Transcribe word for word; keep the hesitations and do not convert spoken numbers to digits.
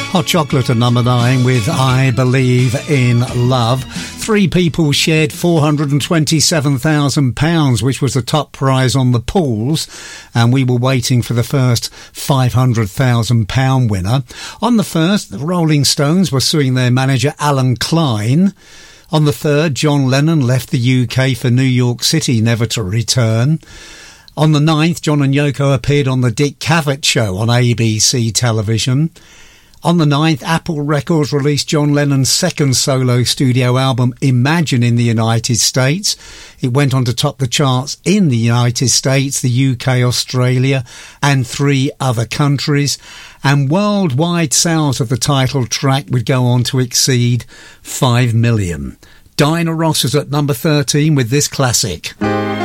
Hot Chocolate at number nine with I Believe in Love. Three people shared four hundred twenty-seven thousand pounds, which was the top prize on the pools, and we were waiting for the first five hundred thousand pounds winner. On the first, the Rolling Stones were suing their manager Alan Klein. On the third, John Lennon left the U K for New York City, never to return. On the ninth, John and Yoko appeared on the Dick Cavett Show on A B C television. On the ninth, Apple Records released John Lennon's second solo studio album, Imagine, in the United States. It went on to top the charts in the United States, the U K, Australia, and three other countries. And worldwide sales of the title track would go on to exceed five million. Diana Ross is at number thirteen with this classic.